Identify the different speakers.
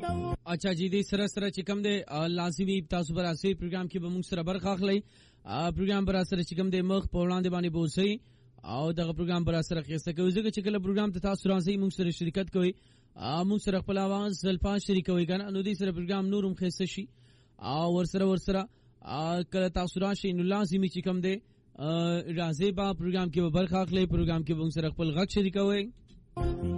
Speaker 1: अच्छा जी دې سره چې کوم دی لازمي تاسو پر اساسي پروګرام کې به موږ سره برخه اخلي پروګرام پر اساس چې کوم دی مخ په وړاندې باندې بوسي او دغه پروګرام پر اساس خسته کوي ځکه چې کله پروګرام ته تاسو راځي موږ سره شریکت کوي موږ سره خپل आवाज زلفا شریکوي کنه نو دې سره پروګرام نورم خسته شي او ورسره کله تاسو راشي نو لازمي چې کوم دی راځي با پروګرام کې به برخه اخلي پروګرام کې موږ سره خپل غږ شریکوي